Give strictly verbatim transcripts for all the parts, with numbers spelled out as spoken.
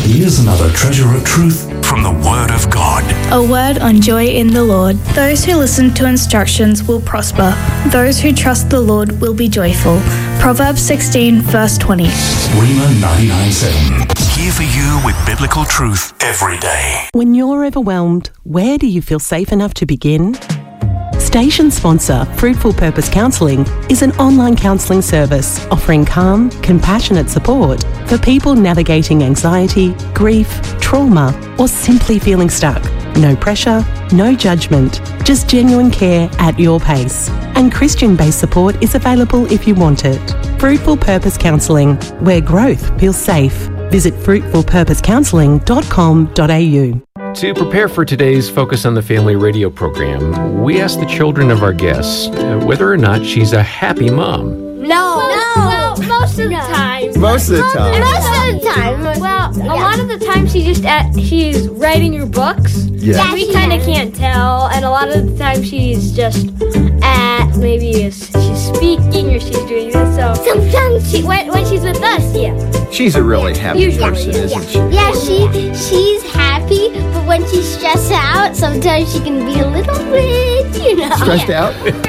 Here's another treasure of truth from the Word of God. A word on joy in the Lord. Those who listen to instructions will prosper. Those who trust the Lord will be joyful. Proverbs sixteen, verse twenty. Rhema ninety-nine seven. Here for you with biblical truth every day. When you're overwhelmed, where do you feel safe enough to begin? Station sponsor Fruitful Purpose Counselling is an online counselling service offering calm, compassionate support for people navigating anxiety, grief, trauma, or simply feeling stuck. No pressure, no judgment, just genuine care at your pace. And Christian-based support is available if you want it. Fruitful Purpose Counselling, where growth feels safe. Visit fruitful purpose counselling dot com dot a u. To prepare for today's Focus on the Family radio program, we asked the children of our guests uh, whether or not she's a happy mom. No, no, well, most of the time. Most of the time. Most of the time. Well, A lot of the time she just at, she's writing her books. Yeah. We kind of can't tell, and a lot of the time she's just at maybe she's speaking or she's doing this. So sometimes she, when, when she's with us, yeah. She's a really happy Usually, person, yeah. isn't she? yeah, she she's happy, but when she's stressed out, sometimes she can be a little bit, you know. Stressed out?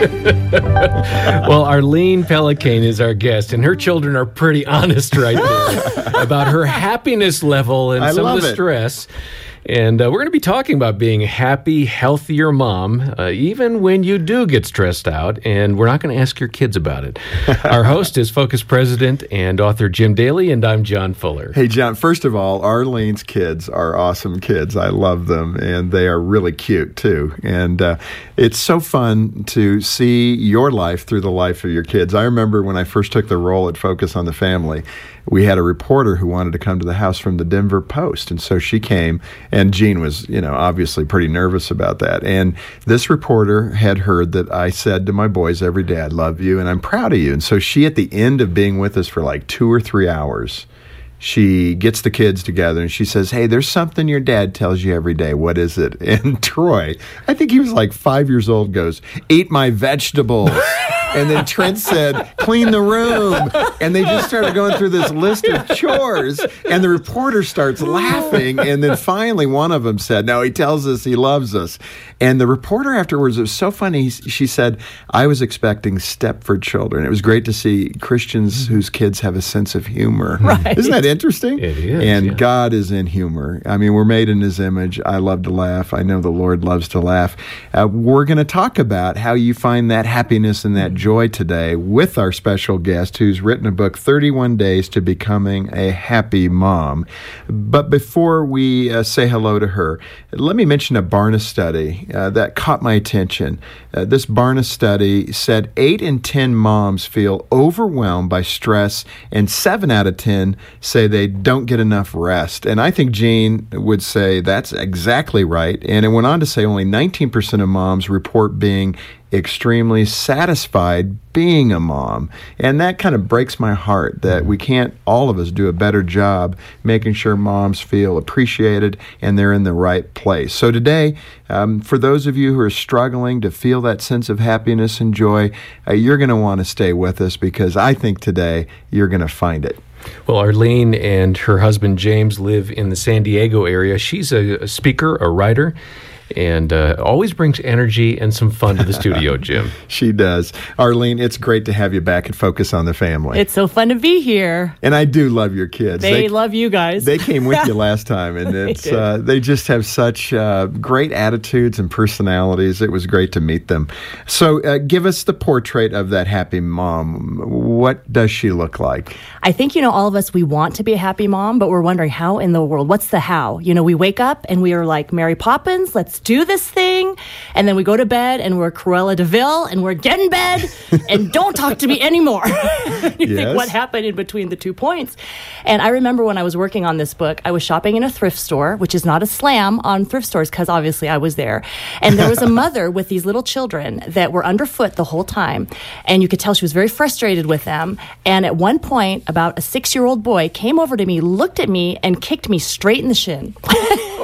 Well, Arlene Pelican is our guest, and her children are pretty honest right there about her happiness level and I some love of the it. stress. And uh, we're going to be talking about being a happy, healthier mom, uh, even when you do get stressed out. And we're not going to ask your kids about it. Our host is Focus President and author Jim Daly, and I'm John Fuller. Hey, John, first of all, Arlene's kids are awesome kids. I love them, and they are really cute, too. And uh, it's so fun to see your life through the life of your kids. I remember when I first took the role at Focus on the Family, we had a reporter who wanted to come to the house from the Denver Post, and so she came, and Jean was, you know, obviously pretty nervous about that. And this reporter had heard that I said to my boys every day, I love you, and I'm proud of you. And so she, at the end of being with us for like two or three hours, she gets the kids together and she says, hey, there's something your dad tells you every day. What is it? And Troy, I think he was like five years old, goes, eat my vegetables. And then Trent said, clean the room. And they just started going through this list of chores. And the reporter starts laughing. And then finally one of them said, no, he tells us he loves us. And the reporter afterwards, it was so funny. She said, I was expecting Stepford children. It was great to see Christians whose kids have a sense of humor. Right. Isn't that interesting? It is, And yeah. God is in humor. I mean, we're made in His image. I love to laugh. I know the Lord loves to laugh. Uh, we're going to talk about how you find that happiness and that joy today with our special guest who's written a book, thirty-one days to Becoming a Happy Mom. But before we uh, say hello to her, let me mention a Barna study uh, that caught my attention. Uh, this Barna study said eight in ten moms feel overwhelmed by stress, and seven out of ten say they don't get enough rest. And I think Jean would say that's exactly right. And it went on to say only nineteen percent of moms report being extremely satisfied being a mom. And that kind of breaks my heart that we can't, all of us, do a better job making sure moms feel appreciated and they're in the right place. So today, um, for those of you who are struggling to feel that sense of happiness and joy, uh, you're going to want to stay with us because I think today you're going to find it. Well, Arlene and her husband James live in the San Diego area. She's a, a speaker, a writer, and uh, always brings energy and some fun to the studio, Jim. She does. Arlene, it's great to have you back at Focus on the Family. It's so fun to be here. And I do love your kids. They, love you guys. They came with you last time, and it's They did. uh, they just have such uh, great attitudes and personalities. It was great to meet them. So uh, give us the portrait of that happy mom. What does she look like? I think, you know, all of us, we want to be a happy mom, but we're wondering how in the world, what's the how? You know, we wake up and we are like Mary Poppins, let's do this thing. And then we go to bed and we're Cruella de Vil and we're get in bed and don't talk to me anymore. You Yes. think, what happened in between the two points? And I remember when I was working on this book, I was shopping in a thrift store, which is not a slam on thrift stores because obviously I was there. And there was a mother with these little children that were underfoot the whole time. And you could tell she was very frustrated with them. And at one point, about a six-year-old boy came over to me, looked at me, and kicked me straight in the shin.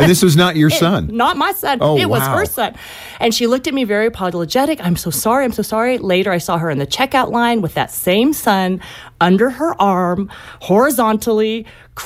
And this was not your It- son? Not my son. Oh, it was wow. her son. And she looked at me very apologetic. I'm so sorry. I'm so sorry. Later, I saw her in the checkout line with that same son under her arm, horizontally,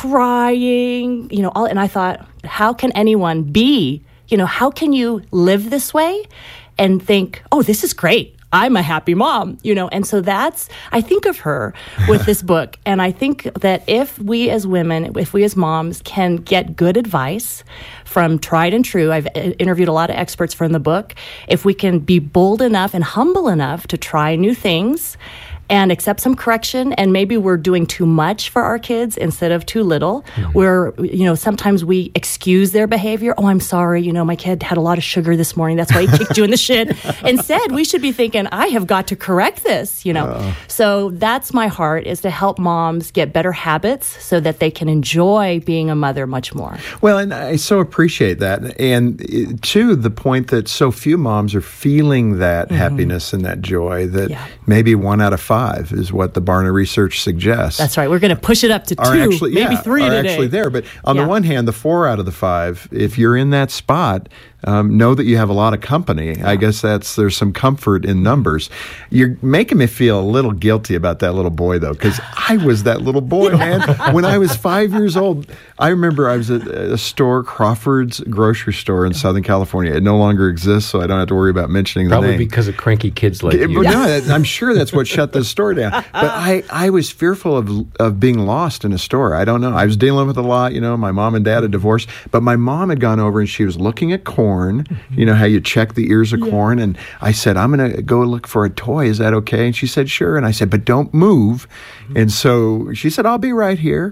crying, you know, all, and I thought, how can anyone be, you know, how can you live this way and think, oh, this is great. I'm a happy mom, you know, and so that's, I think of her with this book. And I think that if we as women, if we as moms can get good advice from tried and true, I've interviewed a lot of experts from the book, if we can be bold enough and humble enough to try new things and accept some correction, and maybe we're doing too much for our kids instead of too little. Mm-hmm. Where, you know, sometimes we excuse their behavior. Oh, I'm sorry, you know, my kid had a lot of sugar this morning. That's why he kicked you in the shin. Instead, we should be thinking, I have got to correct this, you know. Uh. So that's my heart, is to help moms get better habits so that they can enjoy being a mother much more. Well, and I so appreciate that. And uh, too, the point that so few moms are feeling that mm-hmm. happiness and that joy, that yeah. maybe one out of five is what the Barna research suggests. That's right. We're going to push it up to are two, actually, maybe yeah, three are today. actually there. But on yeah. the one hand, the four out of the five, if you're in that spot, um, know that you have a lot of company. Yeah. I guess that's there's some comfort in numbers. You're making me feel a little guilty about that little boy, though, because I was that little boy, man. When I was five years old, I remember I was at a store, Crawford's grocery store in Southern California. It no longer exists, so I don't have to worry about mentioning Probably the name. Probably because of cranky kids like it, you. No, I'm sure that's what shut the store down. But I, I was fearful of of being lost in a store. I don't know. I was dealing with a lot. You know, my mom and dad had divorced, but my mom had gone over and she was looking at corn. You know how you check the ears of yeah. corn, and I said, I'm going to go look for a toy. Is that okay? And she said, sure. And I said, but don't move. Mm-hmm. And so she said, I'll be right here.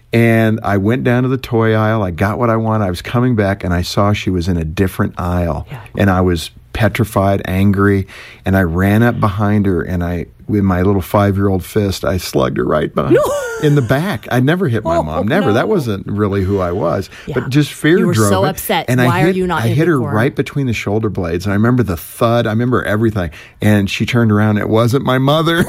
And I went down to the toy aisle. I got what I wanted. I was coming back, and I saw she was in a different aisle. Yeah. And I was petrified, angry, and I ran up behind her, and I, with my little five-year-old fist, I slugged her right behind no. in the back. I never hit my oh, mom. Never. No. That wasn't really who I was. Yeah. But just fear you were drove so it. upset. And Why I hit, are you not I in hit the her corn? right between the shoulder blades. And I remember the thud. I remember everything. And she turned around. It wasn't my mother.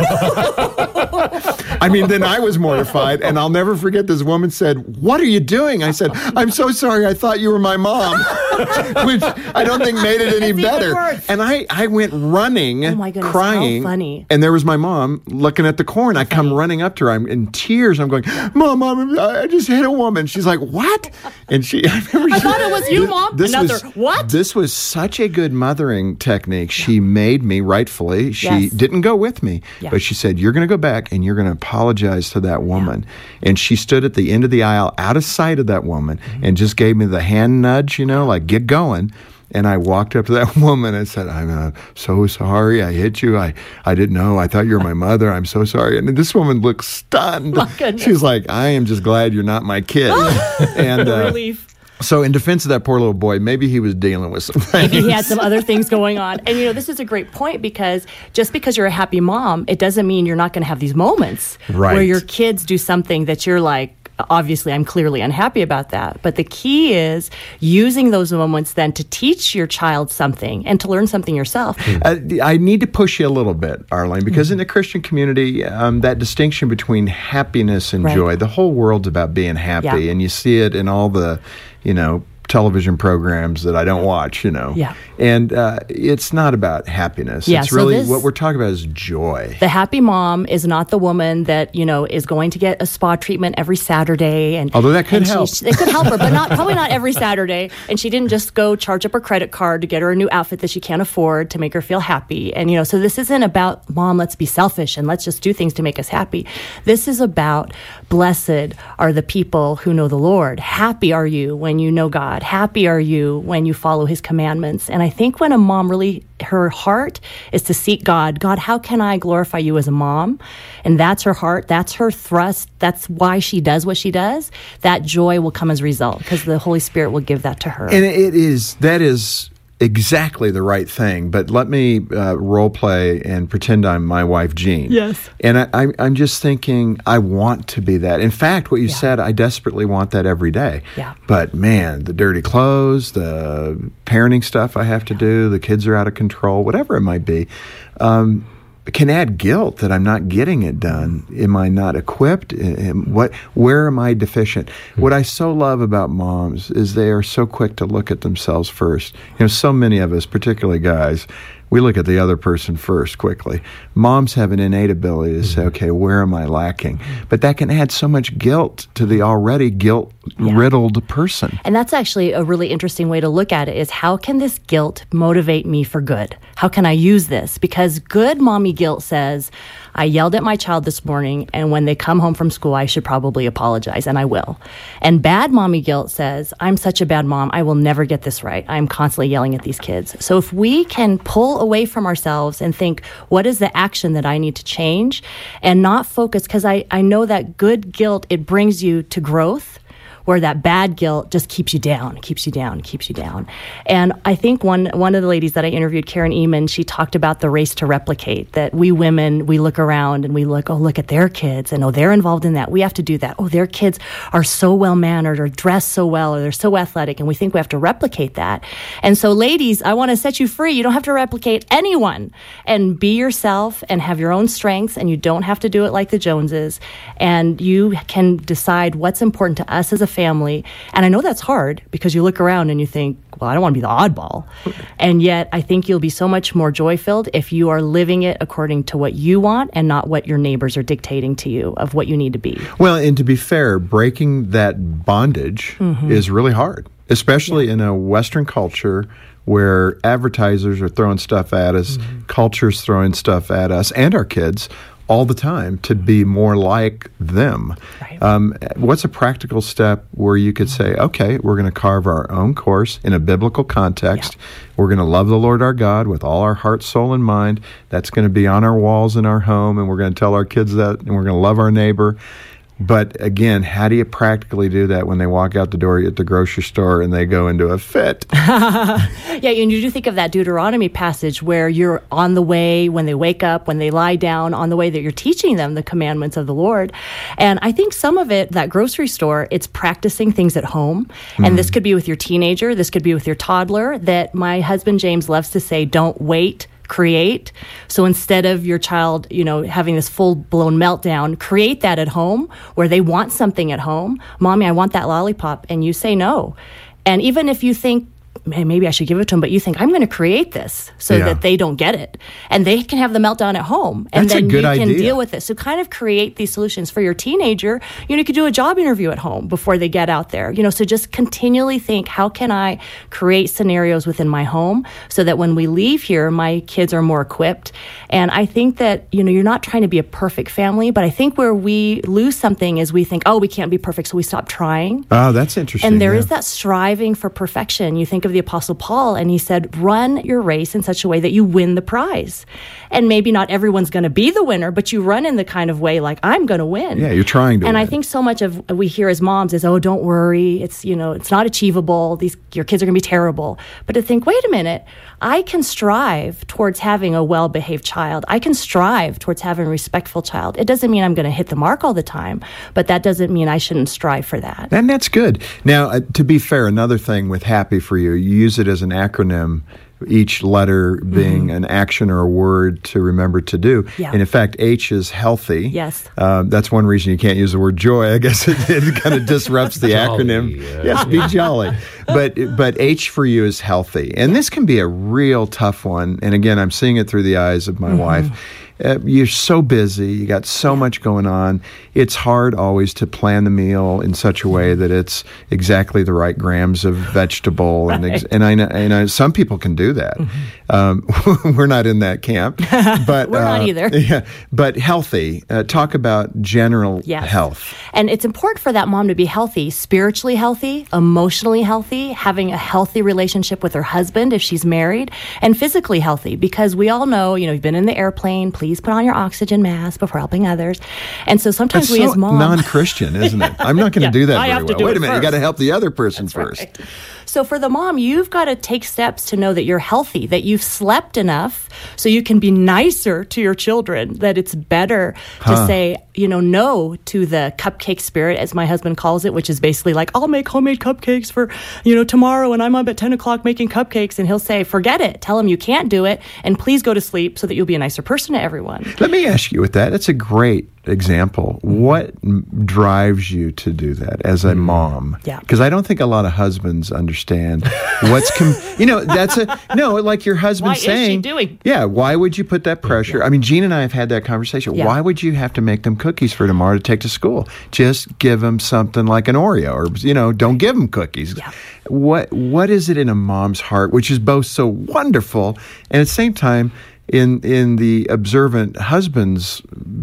I mean, then I was mortified, and I'll never forget this woman said, what are you doing? I said, I'm so sorry, I thought you were my mom, which I don't think made it any better. And I, I went running, oh my goodness, crying, how funny. And there was my mom looking at the corn. I come running up to her, I'm in tears, I'm going, Mom, Mom, I just hit a woman. She's like, what? And she, I remember I she, thought it was you, Mom. This Another, was, what? This was such a good mothering technique. She yeah. made me, rightfully, she yes. didn't go with me, yeah. but she said, you're going to go back and you're going to apologize to that woman. Yeah. And she stood at the end of the aisle, out of sight of that woman, mm-hmm. and just gave me the hand nudge, you know, like, get going. And I walked up to that woman and said, I'm uh, so sorry. I hit you. I, I didn't know. I thought you were my mother. I'm so sorry. And this woman looked stunned. My goodness. She's like, I am just glad you're not my kid. And uh, relief. So in defense of that poor little boy, maybe he was dealing with some things. Maybe he had some other things going on. And, you know, this is a great point, because just because you're a happy mom, it doesn't mean you're not going to have these moments right. where your kids do something that you're like, obviously, I'm clearly unhappy about that. But the key is using those moments then to teach your child something and to learn something yourself. Uh, I need to push you a little bit, Arlene, because mm-hmm. in the Christian community, um, that distinction between happiness and right. joy, the whole world's about being happy. Yeah. And you see it in all the, you know, television programs that I don't watch, you know. Yeah. And uh, it's not about happiness. Yeah, it's so really, this, what we're talking about is joy. The happy mom is not the woman that, you know, is going to get a spa treatment every Saturday. And although that could help. She, it could help her, but not probably not every Saturday. And she didn't just go charge up her credit card to get her a new outfit that she can't afford to make her feel happy. And, you know, so this isn't about, Mom, let's be selfish and let's just do things to make us happy. This is about, blessed are the people who know the Lord. Happy are you when you know God. Happy are you when you follow his commandments. And I think when a mom really, her heart is to seek God. God, how can I glorify you as a mom? And that's her heart. That's her thrust. That's why she does what she does. That joy will come as a result, because the Holy Spirit will give that to her. And it is, that is exactly the right thing. But let me uh, role play and pretend I'm my wife, Jean. Yes. And I, I, I'm just thinking, I want to be that. In fact, what you Yeah. said, I desperately want that every day. Yeah. But man, the dirty clothes, the parenting stuff I have to do, the kids are out of control, whatever it might be. Um, can add guilt that I'm not getting it done. Am I not equipped? Am- What? Where am I deficient? What I so love about moms is they are so quick to look at themselves first. You know, so many of us, particularly guys, we look at the other person first quickly. Moms have an innate ability to say, okay, where am I lacking? But that can add so much guilt to the already guilt-riddled person. And that's actually a really interesting way to look at it, is how can this guilt motivate me for good? How can I use this? Because good mommy guilt says, I yelled at my child this morning, and when they come home from school, I should probably apologize, and I will. And bad mommy guilt says, I'm such a bad mom, I will never get this right. I'm constantly yelling at these kids. So if we can pull away from ourselves and think, what is the action that I need to change? And not focus, because I, I know that good guilt, it brings you to growth, where that bad guilt just keeps you down, keeps you down, keeps you down. And I think one one of the ladies that I interviewed, Karen Eman, she talked about the race to replicate, that we women, we look around and we look, oh, look at their kids, and oh, they're involved in that. We have to do that. Oh, their kids are so well-mannered or dress so well or they're so athletic, and we think we have to replicate that. And so, ladies, I want to set you free. You don't have to replicate anyone, and be yourself and have your own strengths, and you don't have to do it like the Joneses. And you can decide what's important to us as a family. And I know that's hard, because you look around and you think, well, I don't want to be the oddball. And yet I think you'll be so much more joy-filled if you are living it according to what you want and not what your neighbors are dictating to you of what you need to be. Well, and to be fair, breaking that bondage Mm-hmm. is really hard, especially in a Western culture where advertisers are throwing stuff at us, Mm-hmm. culture's throwing stuff at us and our kids all the time to be more like them. Right. Um, what's a practical step where you could say, okay, we're going to carve our own course in a biblical context. Yeah. We're going to love the Lord our God with all our heart, soul, and mind. That's going to be on our walls in our home, and we're going to tell our kids that, and we're going to love our neighbor. But again, how do you practically do that when they walk out the door at the grocery store and they go into a fit? Yeah, and you do think of that Deuteronomy passage where you're on the way when they wake up, when they lie down, on the way that you're teaching them the commandments of the Lord. And I think some of it, that grocery store, it's practicing things at home. And mm. this could be with your teenager, this could be with your toddler, that my husband James loves to say, don't wait, create. So instead of your child, you know, having this full-blown meltdown, create that at home where they want something at home. Mommy, I want that lollipop. And you say no. And even if you think, man, maybe I should give it to them, but you think, I'm going to create this so yeah. that they don't get it. And they can have the meltdown at home. And That's then a good you can idea. deal with it. So kind of create these solutions for your teenager. You know, you could do a job interview at home before they get out there. You know, so just continually think, how can I create scenarios within my home so that when we leave here, my kids are more equipped. And I think that, you know, you're not trying to be a perfect family, but I think where we lose something is we think, oh, we can't be perfect, so we stop trying. Oh, that's interesting. And there yeah. is that striving for perfection. You think of the Apostle Paul, and he said, run your race in such a way that you win the prize. And maybe not everyone's going to be the winner, but you run in the kind of way like, I'm going to win. Yeah, you're trying to And win. I think so much of we hear as moms is, oh, don't worry. It's, you know, it's not achievable. These your kids are going to be terrible. But to think, wait a minute, I can strive towards having a well-behaved child. I can strive towards having a respectful child. It doesn't mean I'm going to hit the mark all the time, but that doesn't mean I shouldn't strive for that. And that's good. Now, uh, to be fair, another thing with Happy for You, you use it as an acronym, each letter being mm-hmm. an action or a word to remember to do. Yeah. And in fact, H is healthy. Yes. Um, that's one reason you can't use the word joy. I guess it, it kind of disrupts the Jolly, acronym. uh, yes, be jolly. But but H for you is healthy. And this can be a real tough one. And again, I'm seeing it through the eyes of my mm-hmm. wife. Uh, you're so busy. You got so much going on. It's hard always to plan the meal in such a way that it's exactly the right grams of vegetable. Right. And ex- and I know, I know some people can do that. Mm-hmm. Um, we're not in that camp, but we're uh, not either. Yeah, but healthy. Uh, talk about general yes. health. And it's important for that mom to be healthy, spiritually healthy, emotionally healthy, having a healthy relationship with her husband if she's married, and physically healthy. Because we all know, you know, you've been in the airplane. Please put on your oxygen mask before helping others. And so sometimes That's we so as moms... non-Christian, isn't it? I'm not going to yeah, do that I very have to well. do Wait it a minute, first. you got to help the other person That's first. Right. So for the mom, you've got to take steps to know that you're healthy, that you've slept enough so you can be nicer to your children, that it's better to Huh. say, you know, no to the cupcake spirit, as my husband calls it, which is basically like, I'll make homemade cupcakes for, you know, tomorrow, and I'm up at ten o'clock making cupcakes. And he'll say, forget it. Tell him you can't do it, and please go to sleep so that you'll be a nicer person to everyone. Let me ask you with that. That's a great example. What m- drives you to do that as a mom? Yeah. Because I don't think a lot of husbands understand what's, com- you know, that's a, no, like your husband Why is she saying. doing? Yeah, why would you put that pressure? I mean, Gene and I have had that conversation. Yeah. Why would you have to make them cookies for tomorrow to take to school? Just give them something like an Oreo, or, you know, don't give them cookies. Yeah. What What is it in a mom's heart, which is both so wonderful, and at the same time, in in the observant husband's,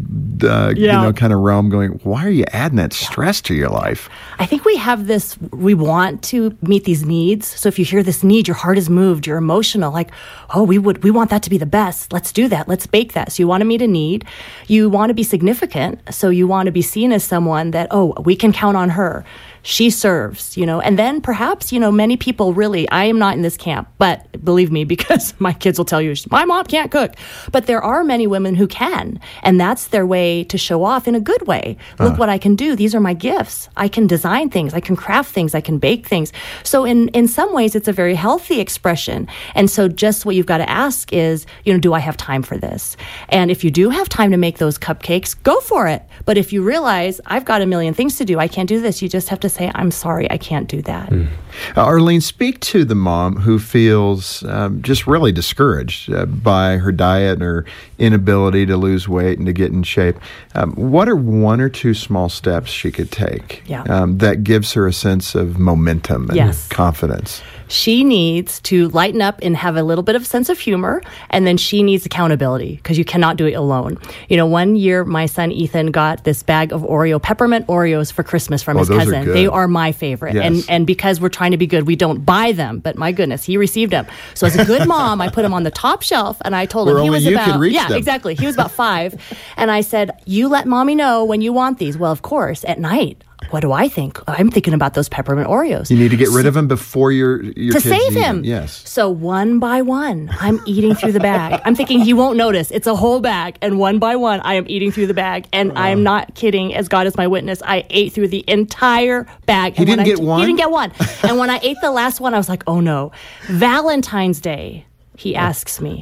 uh, you Yeah. know, kind of realm, going, why are you adding that stress to your life? I think we have this, we want to meet these needs. So if you hear this need, your heart is moved, you're emotional, like, oh, we would, we want that to be the best. Let's do that. Let's bake that. So you want to meet a need. You want to be significant. So you want to be seen as someone that, oh, we can count on her. She serves, you know, and then perhaps, you know, many people really, I am not in this camp, but believe me, because my kids will tell you, my mom can't cook. But there are many women who can, and that's their way to show off in a good way. Look Uh. what I can do. These are my gifts. I can design things. I can craft things. I can bake things. So in, in some ways, it's a very healthy expression. And so just what you've got to ask is, you know, do I have time for this? And if you do have time to make those cupcakes, go for it. But if you realize I've got a million things to do, I can't do this, you just have to say, I'm sorry, I can't do that. Uh, Arlene, speak to the mom who feels um, just really discouraged uh, by her diet and her inability to lose weight and to get in shape. Um, what are one or two small steps she could take Yeah. um, that gives her a sense of momentum and Yes. confidence? She needs to lighten up and have a little bit of sense of humor, and then she needs accountability, because you cannot do it alone. You know, one year my son Ethan got this bag of Oreo, peppermint Oreos for Christmas from Oh, his those are cousin. good. They are my favorite. Yes. And and because we're trying to be good, we don't buy them, but my goodness, he received them. So as a good mom, I put him on the top shelf, and I told him Where he only was you about could reach yeah, them. exactly. He was about five, and I said, "You let mommy know when you want these." Well, of course, at night. What do I think? I'm thinking about those peppermint Oreos. You need to get rid of them before your your to kids save eat him. them. Yes. So one by one, I'm eating through the bag. I'm thinking he won't notice. It's a whole bag. And one by one, I am eating through the bag. And I am not kidding, as God is my witness. I ate through the entire bag. He And when didn't I get t- one? He didn't get one. And when I ate the last one, I was like, oh no. Valentine's Day, he asks me,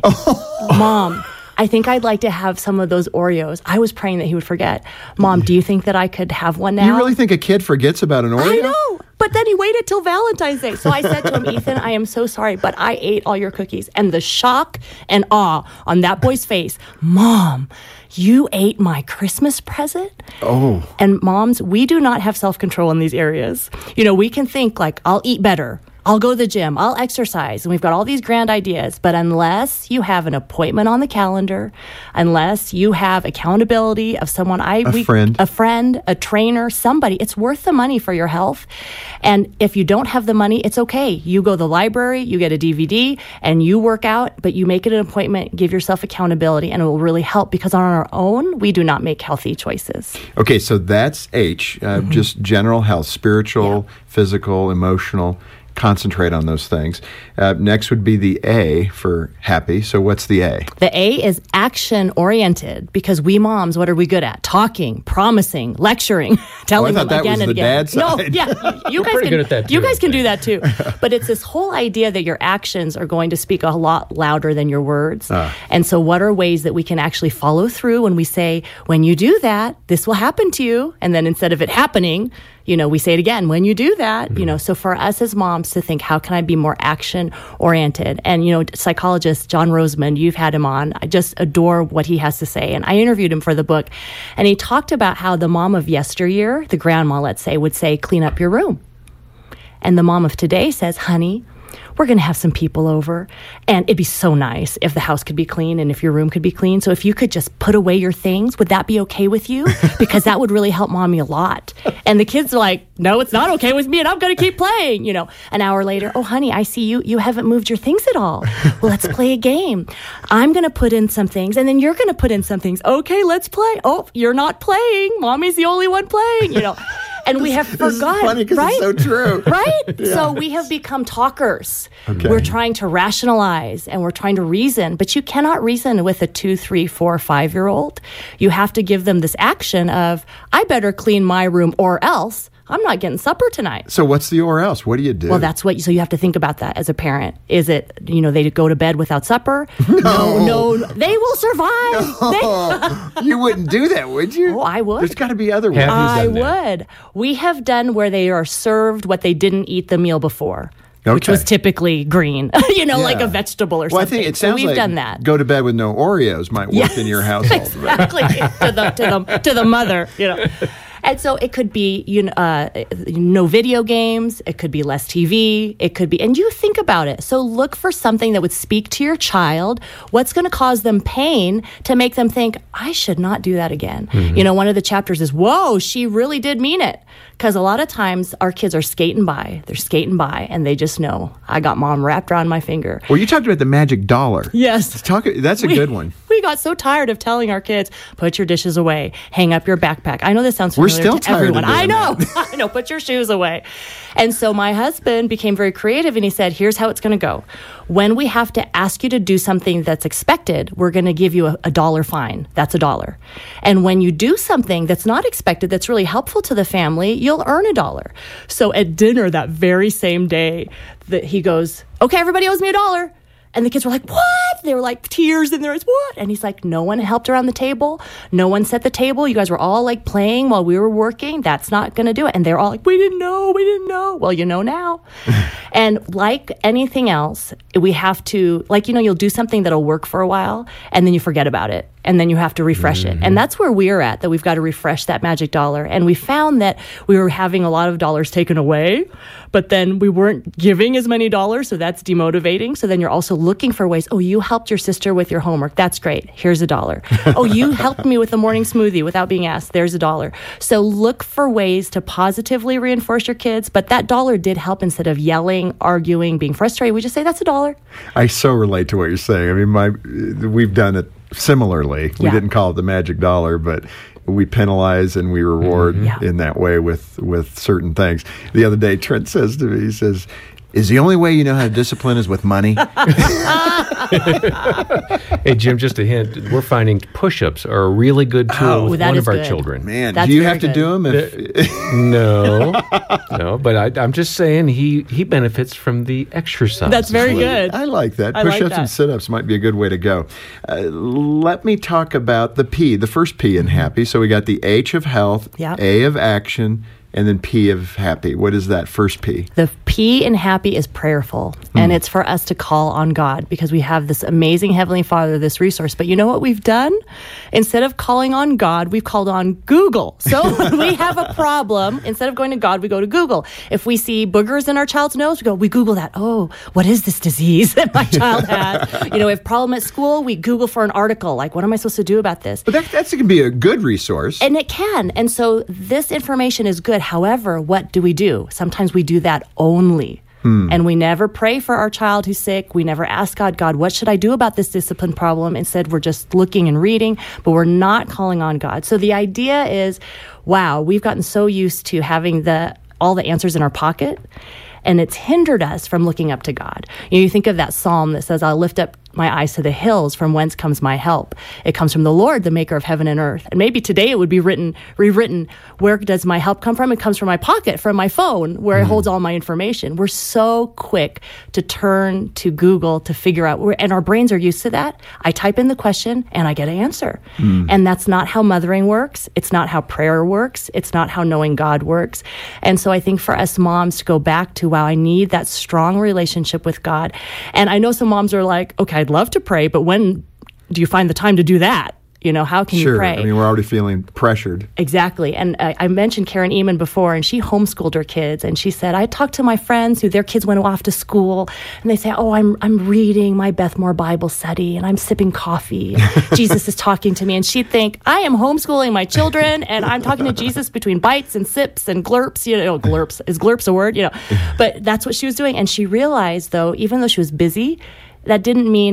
Mom, I think I'd like to have some of those Oreos. I was praying that he would forget. Mom, do you think that I could have one now? You really think a kid forgets about an Oreo? I know. But then he waited till Valentine's Day. So I said to him, Ethan, I am so sorry, but I ate all your cookies. And the shock and awe on that boy's face, Mom, you ate my Christmas present? Oh. And moms, we do not have self-control in these areas. You know, we can think like, I'll eat better. I'll go to the gym. I'll exercise. And we've got all these grand ideas. But unless you have an appointment on the calendar, unless you have accountability of someone, I A we, friend. a friend, a trainer, somebody, it's worth the money for your health. And if you don't have the money, it's okay. You go to the library, you get a D V D, and you work out, but you make it an appointment, give yourself accountability, and it will really help, because on our own, we do not make healthy choices. Okay, so that's H, uh, Mm-hmm. just general health, spiritual, physical, emotional. Concentrate on those things. Uh, next would be the A for happy. So what's the A? The A is action oriented, because we moms, what are we good at? Talking, promising, lecturing, telling Oh, I thought them that again was and the again. bad side. No, yeah, you, you We're guys pretty can, good at that you too, guys I can do think. that too. But it's this whole idea that your actions are going to speak a lot louder than your words. Ah. And so, what are ways that we can actually follow through when we say, when you do that, this will happen to you, and then instead of it happening, you know, we say it again, when you do that, Mm-hmm. you know, so for us as moms to think, how can I be more action oriented? And, you know, psychologist John Rosemond, you've had him on. I just adore what he has to say. And I interviewed him for the book. And he talked about how the mom of yesteryear, the grandma, let's say, would say, clean up your room. And the mom of today says, honey, we're going to have some people over, and it'd be so nice if the house could be clean and if your room could be clean. So if you could just put away your things, would that be okay with you? Because that would really help mommy a lot. And the kids are like, no, it's not okay with me, and I'm going to keep playing. You know, an hour later, oh, honey, I see you. You haven't moved your things at all. Well, let's play a game. I'm going to put in some things, and then you're going to put in some things. Okay, let's play. Oh, you're not playing. Mommy's the only one playing, you know. And we have This forgotten, is funny because right? it's so true. Right? Yeah. So we have become talkers. Okay. We're trying to rationalize and we're trying to reason, but you cannot reason with a two, three, four, five-year-old. You have to give them this action of, I better clean my room or else I'm not getting supper tonight. So what's the or else? What do you do? Well, that's what, so you have to think about that as a parent. Is it, you know, they go to bed without supper? No. No, no, no. They will survive. They- Oh, you wouldn't do that, would you? Oh, I would. There's got to be other ways. Have you I done that? would. We have done where they are served what they didn't eat the meal before. Which Okay. was typically green, you know, like Yeah. a vegetable or Well, I something. think it so sounds we've like done that. go to bed with no Oreos might work Yes, in your household. exactly to the to the to the mother, you know. And so it could be, you know, uh, no video games. It could be less T V. It could be, and you think about it. So look for something that would speak to your child. What's going to cause them pain to make them think, I should not do that again. Mm-hmm. You know, one of the chapters is, whoa, she really did mean it. Because a lot of times our kids are skating by. They're skating by, and they just know, I got mom wrapped around my finger. Well, you talked about the magic dollar. Yes. Talk, that's a We- good one. We got so tired of telling our kids, put your dishes away, hang up your backpack. I know this sounds We're familiar still to tired of everyone. doing I know. I know. Put your shoes away. And so my husband became very creative and he said, here's how it's going to go. When we have to ask you to do something that's expected, we're going to give you a, a dollar fine. That's a dollar. And when you do something that's not expected, that's really helpful to the family, you'll earn a dollar. So at dinner that very same day, that he goes, okay, everybody owes me a dollar. And the kids were like, what? They were like tears in their eyes, what? And he's like, no one helped around the table. No one set the table. You guys were all like playing while we were working. That's not going to do it. And they're all like, we didn't know. We didn't know. Well, you know now. And like anything else, we have to, like, you know, you'll do something that'll work for a while and then you forget about it. And then you have to refresh Mm-hmm. it. And that's where we're at, that we've got to refresh that magic dollar. And we found that we were having a lot of dollars taken away, but then we weren't giving as many dollars. So that's demotivating. So then you're also looking for ways. Oh, you helped your sister with your homework. That's great. Here's a dollar. Oh, you helped me with the morning smoothie without being asked. There's a dollar. So look for ways to positively reinforce your kids. But that dollar did help. Instead of yelling, arguing, being frustrated, we just say, that's a dollar. I so relate to what you're saying. I mean, my we've done it similarly. We Yeah. didn't call it the magic dollar, but we penalize and we reward Yeah. in that way with, with certain things. The other day, Trent says to me, he says, is the only way you know how to discipline is with money? Hey, Jim, just a hint. We're finding push-ups are a really good tool Oh, with that one is of our good. children. Man, That's do you very have to good. do them? If, No, no, but I, I'm just saying he, he benefits from the exercise. That's very good. I like that. I like Push-ups that. and sit-ups might be a good way to go. Uh, let me talk about the P, the first P in happy. So we got the H of health, Yep. A of action, and then P of happy. What is that first P? The P in happy is prayerful, and it's for us to call on God because we have this amazing Heavenly Father, this resource. But you know what we've done? Instead of calling on God, we've called on Google. So when we have a problem, instead of going to God, we go to Google. If we see boogers in our child's nose, we go, we Google that. Oh, what is this disease that my child has? You know, if problem at school, we Google for an article. Like, what am I supposed to do about this? But that that's, can be a good resource. And it can. And so this information is good. However, what do we do? Sometimes we do that only. And we never pray for our child who's sick. We never ask God, God, what should I do about this discipline problem? Instead, we're just looking and reading, but we're not calling on God. So the idea is, wow, we've gotten so used to having the all the answers in our pocket, and it's hindered us from looking up to God. You know, you think of that psalm that says, I'll lift up my eyes to the hills, from whence comes my help. It comes from the Lord, the maker of heaven and earth. And maybe today it would be written, rewritten, where does my help come from? It comes from my pocket, from my phone, where it holds all my information. We're so quick to turn to Google to figure out, where, and our brains are used to that. I type in the question and I get an answer. And that's not how mothering works. It's not how prayer works. It's not how knowing God works. And so I think for us moms to go back to, wow, I need that strong relationship with God. And I know some moms are like, okay, I'd love to pray, but when do you find the time to do that? You know, how can Sure. you pray? I mean, we're already feeling pressured. Exactly. And I, I mentioned Karen Eman before, and she homeschooled her kids. And she said, I talked to my friends who their kids went off to school, and they say, oh, I'm I'm reading my Beth Moore Bible study, and I'm sipping coffee. And Jesus is talking to me. And she'd think, I am homeschooling my children, and I'm talking to Jesus between bites and sips and glurps. You know, glurps. Is glurps a word? You know, but that's what she was doing. And she realized, though, even though she was busy, that didn't mean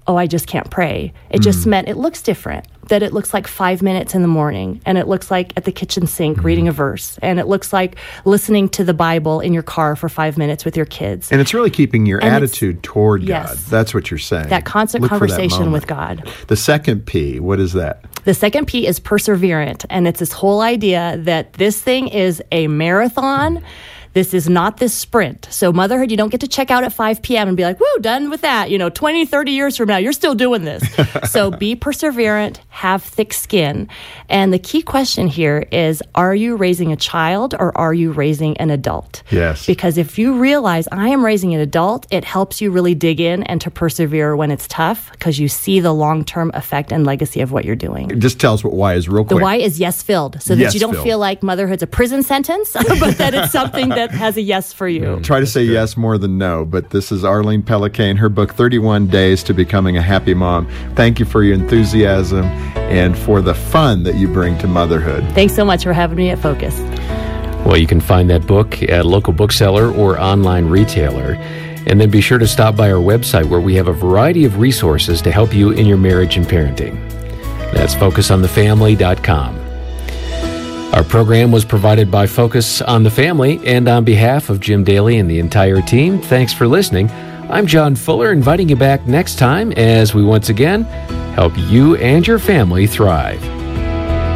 oh, I just can't pray. It just mm. meant it looks different, that it looks like five minutes in the morning, and it looks like at the kitchen sink mm. reading a verse, and it looks like listening to the Bible in your car for five minutes with your kids. And it's really keeping your and attitude toward yes, God. That's what you're saying. That constant Look conversation that with God. The second P, what is that? The second P is perseverant, and it's this whole idea that this thing is a marathon. This is not this sprint. So motherhood, you don't get to check out at five p.m. and be like, woo, done with that. You know, twenty, thirty years from now, you're still doing this. So be perseverant, have thick skin. And the key question here is, are you raising a child or are you raising an adult? Yes. Because if you realize I am raising an adult, it helps you really dig in and to persevere when it's tough because you see the long-term effect and legacy of what you're doing. It just tell us what Y is real quick. The Y is yes-filled, so that yes you don't filled. feel like motherhood's a prison sentence, but that it's something that has a yes for you. Mm, Try to say yes more than no, but this is Arlene Pellicane, her book, thirty-one Days to Becoming a Happy Mom. Thank you for your enthusiasm and for the fun that you bring to motherhood. Thanks so much for having me at Focus. Well, you can find that book at a local bookseller or online retailer. And then be sure to stop by our website where we have a variety of resources to help you in your marriage and parenting. That's focus on the family dot com. Our program was provided by Focus on the Family, and on behalf of Jim Daly and the entire team, thanks for listening. I'm John Fuller, inviting you back next time as we once again help you and your family thrive.